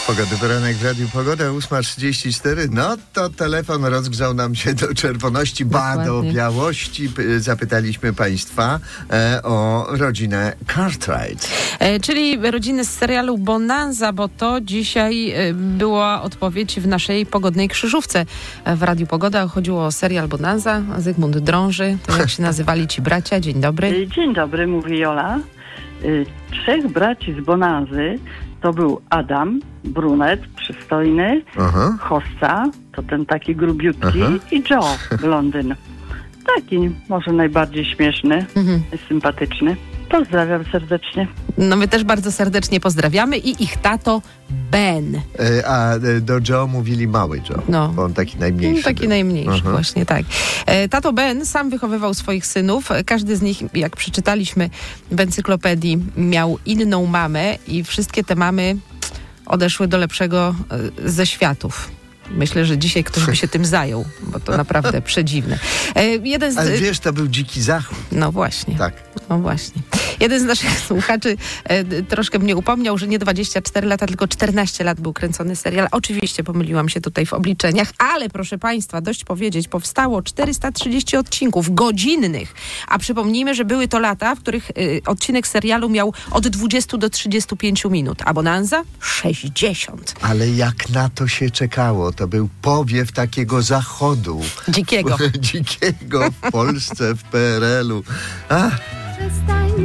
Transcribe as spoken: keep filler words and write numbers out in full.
Pogody, poranek w Radiu Pogoda, ósma trzydzieści cztery. No to telefon rozgrzał nam się do czerwoności, ba, do białości. Zapytaliśmy Państwa e, o rodzinę Cartwright. E, czyli rodziny z serialu Bonanza, bo to dzisiaj e, była odpowiedź w naszej pogodnej krzyżówce. E, w Radiu Pogoda chodziło o serial Bonanza. Zygmunt Drąży, to jak się nazywali ci bracia. Dzień dobry. Dzień dobry, mówi Jola. Trzech braci z Bonanzy to był Adam, brunet, przystojny, Aha. Hossa, to ten taki grubiutki, Aha. i Joe, blondyn. Taki może najbardziej śmieszny, Mhm. sympatyczny. Pozdrawiam serdecznie. No my też bardzo serdecznie pozdrawiamy i ich tato Ben. E, a e, do Joe mówili mały Joe, No. bo on taki najmniejszy. No, taki był. najmniejszy, Aha. właśnie tak. E, Tato Ben sam wychowywał swoich synów. Każdy z nich, jak przeczytaliśmy w encyklopedii, miał inną mamę i wszystkie te mamy odeszły do lepszego e, ze światów. Myślę, że dzisiaj ktoś by się tym zajął, bo to naprawdę przedziwne. E, jeden z... Ale wiesz, to był dziki zachód. No właśnie. Tak. No właśnie. Jeden z naszych słuchaczy e, troszkę mnie upomniał, że nie dwadzieścia cztery lata, tylko czternaście lat był kręcony serial. Oczywiście pomyliłam się tutaj w obliczeniach, ale proszę Państwa, dość powiedzieć, powstało czterysta trzydzieści odcinków godzinnych. A przypomnijmy, że były to lata, w których y, odcinek serialu miał od dwudziestu do trzydziestu pięciu minut, a Bonanza sześćdziesiąt. Ale jak na to się czekało, to był powiew takiego zachodu. Dzikiego. Dzikiego w Polsce, w P R L u. Ach.